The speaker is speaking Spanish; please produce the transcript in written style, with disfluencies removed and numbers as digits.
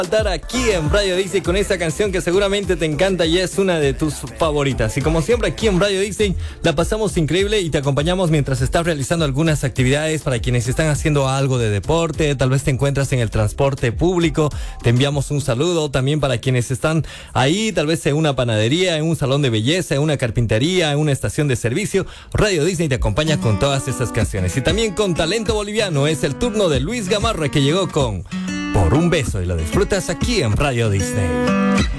Faltar aquí en Radio Disney con esta canción que seguramente te encanta y es una de tus favoritas. Y como siempre aquí en Radio Disney la pasamos increíble y te acompañamos mientras estás realizando algunas actividades. Para quienes están haciendo algo de deporte, tal vez te encuentras en el transporte público, te enviamos un saludo. También para quienes están ahí, tal vez en una panadería, en un salón de belleza, en una carpintería, en una estación de servicio, Radio Disney te acompaña con todas estas canciones. Y también con talento boliviano es el turno de Luis Gamarra, que llegó con Por un beso, y lo disfrutas aquí en Radio Disney.